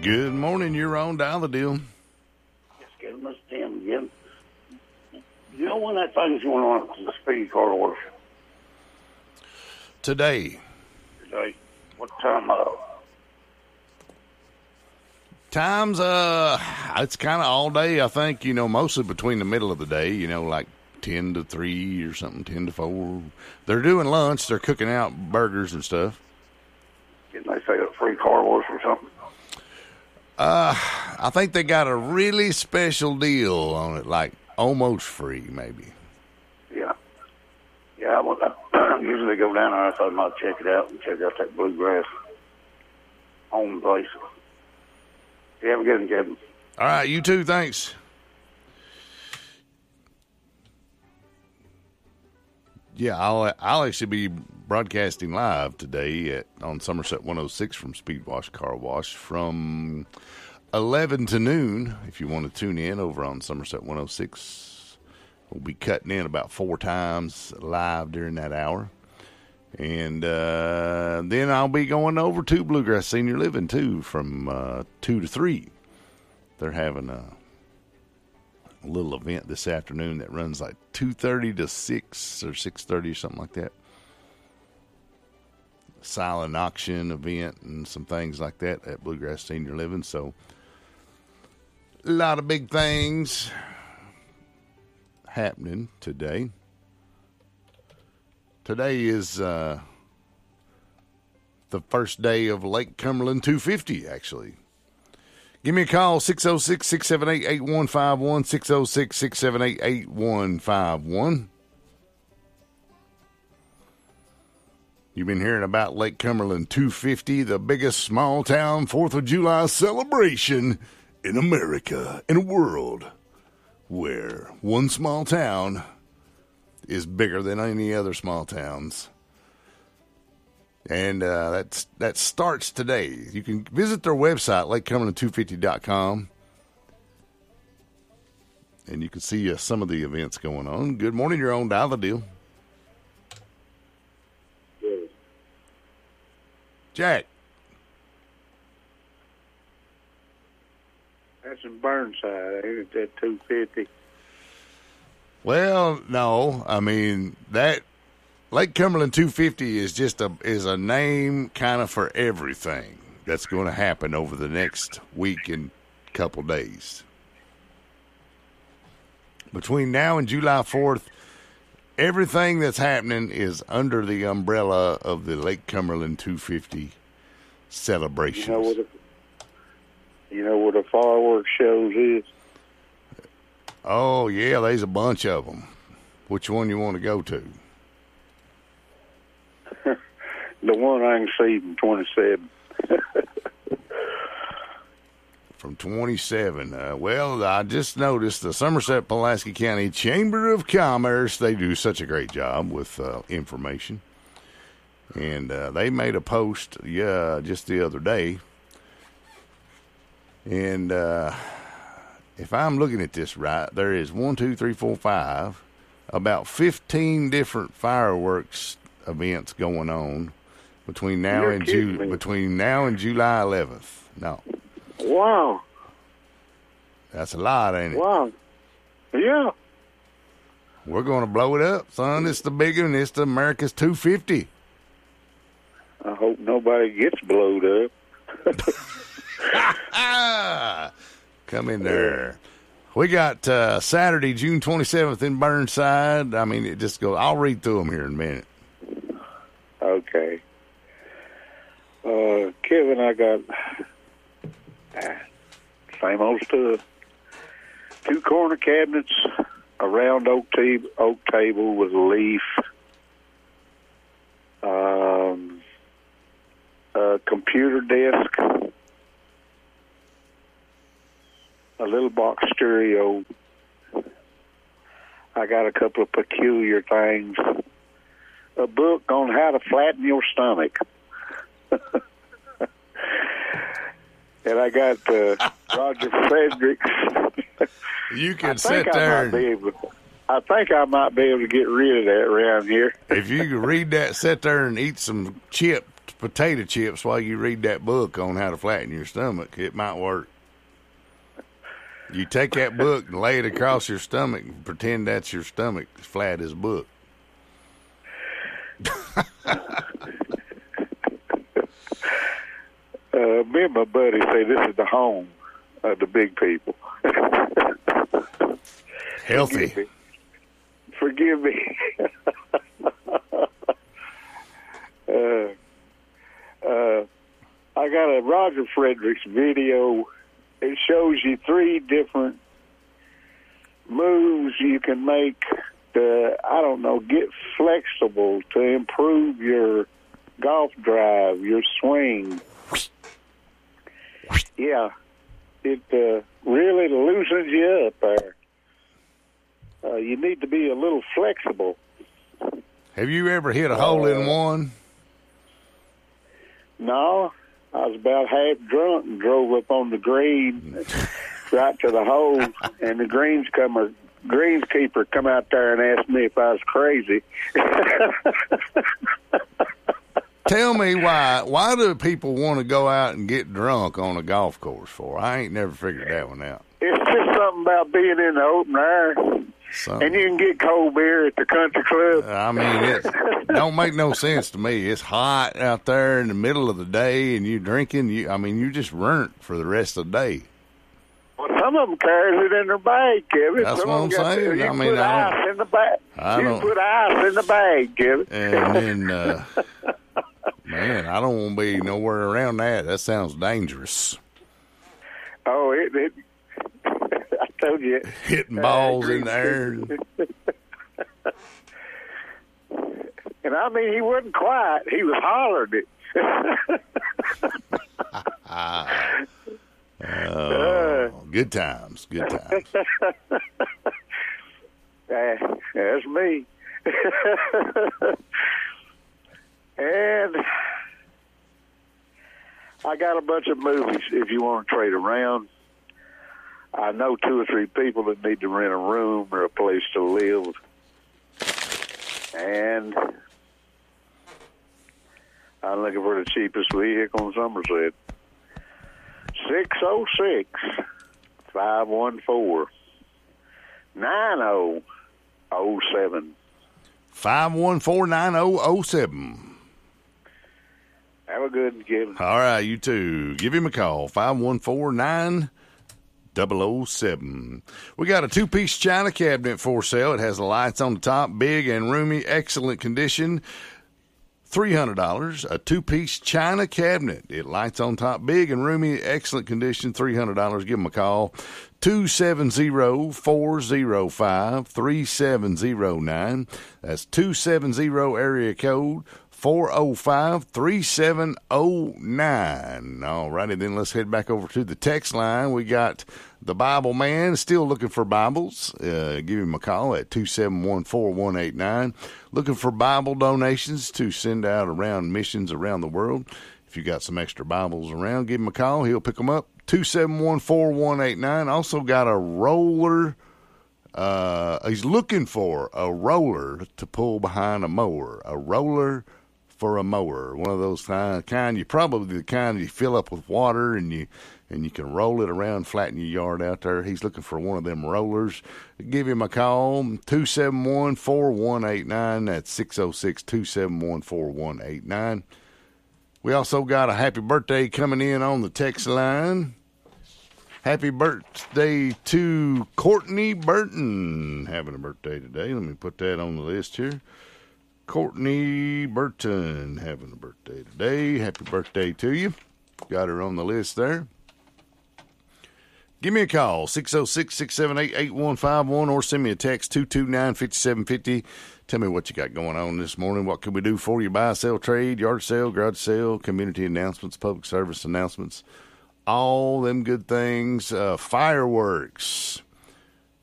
Good morning. You're on Dial the Deal. Just give us Tim again. You know when that thing's going on at the speed car wash? Today. What time? Times, it's kind of all day, I think, mostly between the middle of the day, like 10 to 3 or something, 10 to 4. They're doing lunch. They're cooking out burgers and stuff. Didn't they say a free car wash or something? I think they got a really special deal on it, like almost free, maybe. Yeah. Yeah, well, I usually go down there. I thought I might check it out and check out that Bluegrass home place. You have a good one, Kevin. All right, you too. Thanks. Yeah, I'll actually be broadcasting live today on Somerset 106 from Speed Wash Car Wash from 11 to noon. If you want to tune in over on Somerset 106, we'll be cutting in about 4 times live during that hour. And then I'll be going over to Bluegrass Senior Living, too, from 2 to 3. They're having a little event this afternoon that runs like 2:30 to 6 or 6:30 or something like that. Silent auction event and some things like that at Bluegrass Senior Living. So a lot of big things happening today. Today is the first day of Lake Cumberland 250, actually. Give me a call, 606-678-8151, 606-678-8151. You've been hearing about Lake Cumberland 250, the biggest small-town 4th of July celebration in America, in a world where one small town is bigger than any other small towns. And that starts today. You can visit their website, lakecumberland250.com, and you can see some of the events going on. Good morning, you're on Dial the Deal. Yes. Jack. That's in Burnside, ain't it, that 250? Well, no. I mean, that Lake Cumberland 250 is just a name kind of for everything that's going to happen over the next week and couple days. Between now and July 4th, everything that's happening is under the umbrella of the Lake Cumberland 250 celebrations. You know what a fireworks shows is? Oh, yeah, there's a bunch of them. Which one you want to go to? The one I can see from 27. From 27. Well, I just noticed the Somerset Pulaski County Chamber of Commerce, they do such a great job with information. And they made a post, just the other day. And if I'm looking at this right, there is 5 about 15 different fireworks events going on between now and July 11th. No. Wow. That's a lot, ain't it? Wow. Yeah. We're going to blow it up, son. It's the big one. It's the America's 250. I hope nobody gets blowed up. Come in there. We got Saturday, June 27th in Burnside. I mean, it just goes. I'll read through them here in a minute. Okay. Kevin, I got same old stuff. 2 corner cabinets, a round oak table with a leaf, a computer desk, a little box stereo. I got a couple of peculiar things. A book on how to flatten your stomach. And I got Roger Fredericks. You can sit there. I think I might be able to get rid of that around here. If you can read that, sit there and eat some chipped potato chips while you read that book on how to flatten your stomach. It might work. You take that book and lay it across your stomach and pretend that's your stomach as flat as a book. Me and my buddy say this is the home of the big people. Healthy. Forgive me. I got a Roger Fredericks video. It shows you 3 different moves you can make to, get flexible to improve your golf drive, your swing. Yeah, it really loosens you up there. You need to be a little flexible. Have you ever hit a hole-in-one? No, I was about half drunk and drove up on the green right to the hole, and the greenskeeper come out there and asked me if I was crazy. Tell me why do people want to go out and get drunk on a golf course for? I ain't never figured that one out. It's just something about being in the open air. And you can get cold beer at the country club. I mean, it don't make no sense to me. It's hot out there in the middle of the day, and you drinking. You just burnt for the rest of the day. Well, some of them carries it in their bag, Kevin. That's some what I'm saying. You put ice in the bag. You put ice in the bag, Kevin. And then, man, I don't want to be nowhere around that. That sounds dangerous. Oh, it I told you. Hitting balls in the air. And I mean, he wasn't quiet. He was hollering it. Good times. Good times. That's me. And I got a bunch of movies if you want to trade around. I know 2 or 3 people that need to rent a room or a place to live. And I'm looking for the cheapest vehicle in Somerset. 606-514-9007. 514-9007. Have a good one, Kevin. All right, you too. Give him a call. 514-9007. We got a 2-piece china cabinet for sale. It has the lights on the top, big and roomy, excellent condition. $300. A 2-piece china cabinet. It lights on top, big and roomy, excellent condition. $300. Give them a call. 270-405-3709. That's 270 area code 405-3709. All righty, then let's head back over to the text line. We got the Bible Man still looking for Bibles. Give him a call at 271-4189. Looking for Bible donations to send out around missions around the world. If you got some extra Bibles around, give him a call. He'll pick them up. 271-4189. Also got a roller. He's looking for a roller to pull behind a mower. A roller for a mower. One of those kind you probably the kind you fill up with water and you can roll it around, flatten your yard out there. He's looking for one of them rollers. Give him a call, 271-4189. That's 606-271-4189. We also got a happy birthday coming in on the text line. Happy birthday to Courtney Burton, having a birthday today. Let me put that on the list here. Courtney Burton having a birthday today. Happy birthday to you. Got her on the list there. Give me a call, 606-678-8151, or send me a text, 229-5750. Tell me what you got going on this morning. What can we do for you? Buy, sell, trade, yard sale, garage sale, community announcements, public service announcements, all them good things. Fireworks.